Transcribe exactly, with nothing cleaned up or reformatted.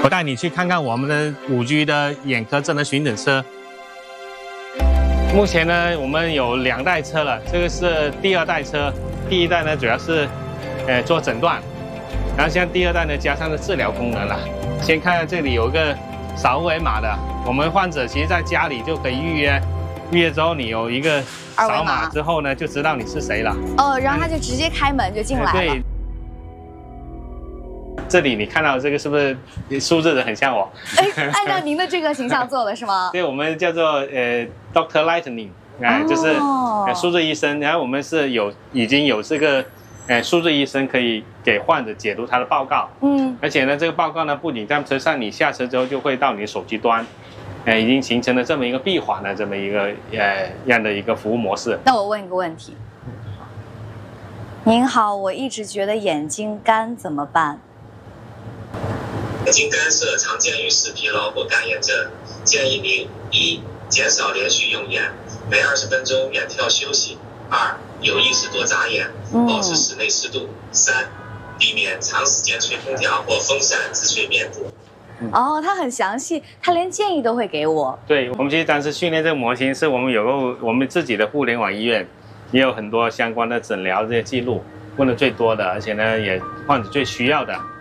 我带你去看看我们的五 G 的眼科智能巡诊车。目前呢，我们有两代车了，这个是第二代车。第一代呢，主要是呃做诊断，然后像第二代呢，加上了治疗功能了。先看看这里有一个扫二维码的，我们患者其实在家里就可以预约。 预约之后，你有一个扫码之后呢，就知道你是谁了。 哦，然后他就直接开门就进来了。 对。这里你看到这个是不是数字的很像我？ 哎，按照您的这个形象做的是吗？ 对，我们叫做呃 Doctor Lightning， 哎、呃，就是呃数字医生。然后我们是有已经有这个呃数字医生可以给患者解读他的报告。嗯。而且呢，这个报告呢，不仅在车上，你下车之后就会到你的手机端。 呃，已经形成了这么一个闭环的这么一个呃样的一个服务模式。 那我问一个问题，您好，我一直觉得眼睛干怎么办？ 眼睛干涉常见于视疲劳或干眼症，建议您一减少连续用眼，每二十分钟眼跳休息；二有意识多眨眼，保持室内湿度；三避免长时间吹空调或风扇直吹面部。 哦，他很详细，他连建议都会给我。 对，我们其实当时训练这个模型，是我们有个我们自己的互联网医院，也有很多相关的诊疗这些记录，问的最多的，而且呢也患者最需要的。